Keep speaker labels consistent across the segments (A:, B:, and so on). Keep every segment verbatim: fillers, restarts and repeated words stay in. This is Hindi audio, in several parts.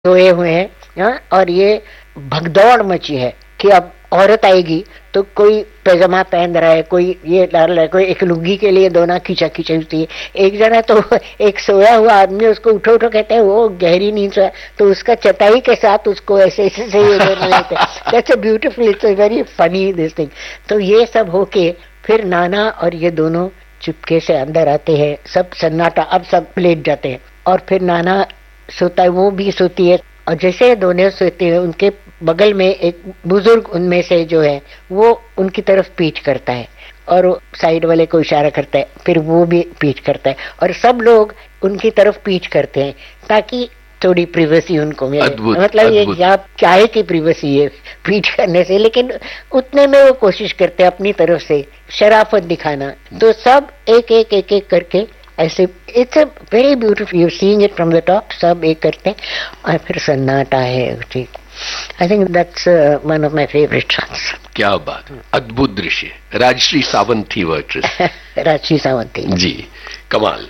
A: सोए हुए हैं। हाँ, और ये भगदौड़ मची है कि अब औरत आएगी तो कोई पैजामा पहन रहा है, कोई ये डाल रहा है, कोई एक लुंगी के लिए दोना खींचा खींचा होती है। एक जना तो एक सोया हुआ आदमी उसको उठो उठो कहते हैं, वो गहरी नींद सोया तो उसका चटाई के साथ उसको ऐसे ऐसे से ये दोनों लेते हैं। That's a beautiful, it's a very funny this thing. तो ये सब होके फिर नाना और ये दोनों चुपके से अंदर आते हैं, सब सन्नाटा, अब सब लेट जाते हैं और फिर नाना सोता है, वो भी सोती है। और जैसे दोनों सोते हैं उनके बगल में एक बुजुर्ग उनमें से जो है वो उनकी तरफ पीठ करता है और साइड वाले को इशारा करता है, फिर वो भी पीठ करता है और सब लोग उनकी तरफ पीठ करते हैं ताकि थोड़ी प्रिवेसी उनको मिले। मतलब ये क्या क्या है कि प्रिवेसी है पीठ करने से, लेकिन उतने में वो कोशिश करते हैं अपनी तरफ से शराफत दिखाना। तो सब एक एक एक एक करके ऐसे, it's a very beautiful, you seeing it from the top, सब एक करते हैं और फिर सन्नाटा है। ठीक, I think that's one of my favourite songs.
B: क्या बात, अद्भुत दृश्य। राजश्री सावंत थी वो एक्ट्रेस।
A: राजश्री सावंत थी
B: जी, कमाल।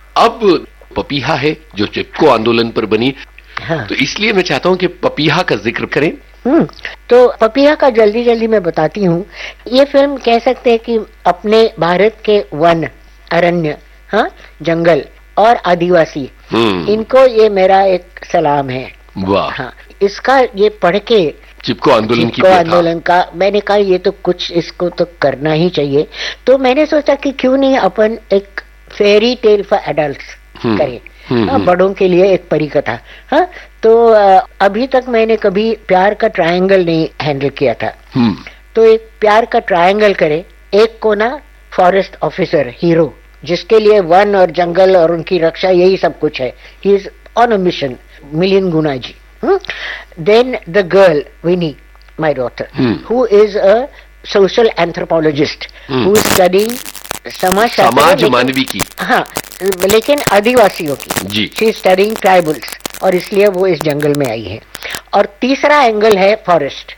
B: अब पपीहा है जो चिपको आंदोलन पर बनी। हाँ। तो इसलिए मैं चाहता हूँ कि पपीहा का जिक्र करें।
A: हम्म तो पपीहा का जल्दी जल्दी मैं बताती हूँ। ये फिल्म कह सकते हैं कि अपने भारत के वन, अरण्य, हाँ, जंगल और आदिवासी, इनको ये मेरा एक सलाम है।
B: वाह।
A: हाँ, इसका ये पढ़ के
B: चिपको आंदोलन की
A: आंदोलन का मैंने कहा ये तो कुछ इसको तो करना ही चाहिए। तो मैंने सोचा कि क्यों नहीं अपन एक फेरी टेल फॉर एडल्ट्स करें, हाँ, बड़ों के लिए एक परी कथा। हाँ, तो अभी तक मैंने कभी प्यार का ट्रायंगल नहीं हैंडल किया था, तो एक प्यार का ट्रायंगल करे। एक कोना फॉरेस्ट ऑफिसर हीरो, जिसके लिए वन और जंगल और उनकी रक्षा यही सब कुछ है, he is on a mission, million Guna ji. Then the girl Winnie, my daughter, who is a social anthropologist, who is studying समाज
B: समाज मानवी की,
A: हाँ, लेकिन आदिवासियों की जी। शी इज स्टडीइंग ट्राइबल्स और इसलिए वो इस जंगल में आई है। और तीसरा एंगल है फॉरेस्ट,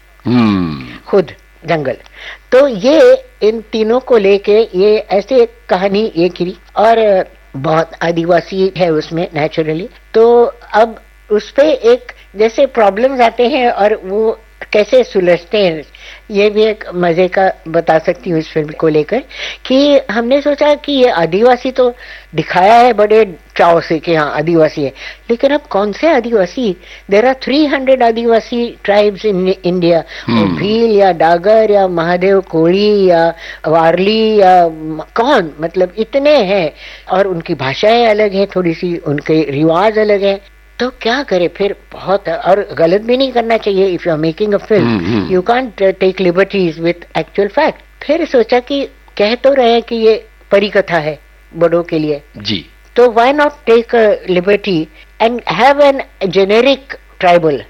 A: खुद जंगल। तो ये इन तीनों को लेके ये ऐसे एक कहानी ये की, और बहुत आदिवासी है उसमें नेचुरली। तो अब उस पे एक जैसे प्रॉब्लम्स आते हैं और वो कैसे सुलझते हैं, ये भी एक मजे का बता सकती हूँ इस फिल्म को लेकर। कि हमने सोचा कि ये आदिवासी तो दिखाया है बड़े चाव से कि हाँ आदिवासी है, लेकिन अब कौन से आदिवासी? There are three hundred Adivasi tribes in India. Bhil या डागर या महादेव कोड़ी या वारली या कौन, मतलब इतने हैं और उनकी भाषाएं अलग है, थोड़ी सी उनके रिवाज अलग है। तो क्या करे फिर, बहुत, और गलत भी नहीं करना चाहिए। If you are making a film you can't take liberties with actual fact. फिर सोचा कि कह तो रहे कि ये परी कथा है बड़ों के लिए
B: जी,
A: तो why not take liberty and have an generic tribal.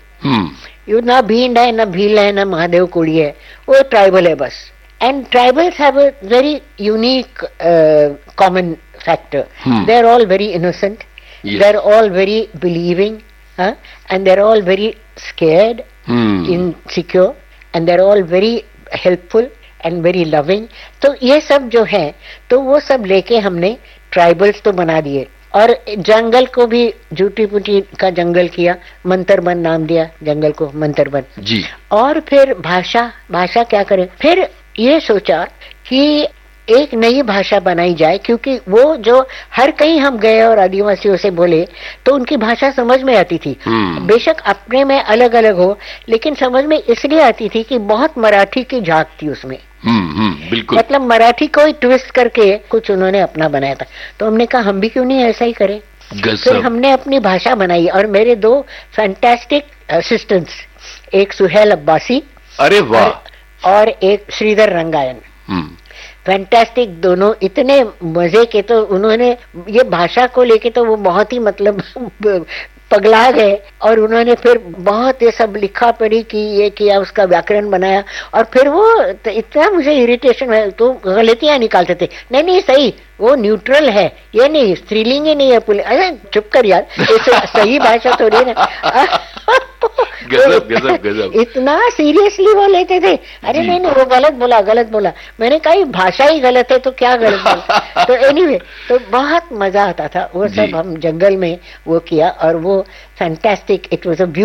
A: You ना भींड है, ना भील है, ना महादेव कोड़ी है, वो ट्राइबल है बस। And tribals have a very unique common factor, they are all very innocent, yes. They're all very believing, huh? And they're all very scared, hmm. insecure, and they're all very helpful and very loving. तो ये सब जो है तो वो सब लेके हमने ट्राइबल्स तो बना दिए और जंगल को भी झूठी पुटी का जंगल किया, मंतरबन नाम दिया जंगल को, मंतरबन जी। और फिर भाषा भाषा क्या करें, फिर ये सोचा कि एक नई भाषा बनाई जाए, क्योंकि वो जो हर कहीं हम गए और आदिवासियों से बोले तो उनकी भाषा समझ में आती थी। hmm. बेशक अपने में अलग अलग हो, लेकिन समझ में इसलिए आती थी कि बहुत मराठी की झांक थी उसमें।
B: hmm, hmm, बिल्कुल।
A: मतलब मराठी को ही ट्विस्ट करके कुछ उन्होंने अपना बनाया था। तो हमने कहा हम भी क्यों नहीं ऐसा ही करें। फिर हमने अपनी भाषा बनाई और मेरे दो फैंटास्टिक असिस्टेंट्स, एक सुहेल अब्बासी,
B: अरे वाह,
A: और एक श्रीधर रंगायन, फैंटास्टिक, दोनों इतने मजे के। तो उन्होंने ये भाषा को लेके तो वो बहुत ही मतलब पगला गए और उन्होंने फिर बहुत ये सब लिखा पढ़ी की, ये किया, उसका व्याकरण बनाया। और फिर वो तो इतना मुझे इरिटेशन है, तो गलतियां निकालते थे। नहीं नहीं सही, वो न्यूट्रल है, ये नहीं स्त्रीलिंग ही नहीं है पुलिस। अरे चुप कर यार, सही भाषा थोड़ी ना।
B: गजब गजब गजब,
A: इतना सीरियसली वो लेते थे। अरे नहीं नहीं वो गलत बोला गलत बोला। मैंने कहा भाषा ही गलत है तो क्या गलत बोला। तो एनीवे, तो बहुत मजा आता था वो सब हम जंगल में वो किया और वो फैंटास्टिक, इट वाज अ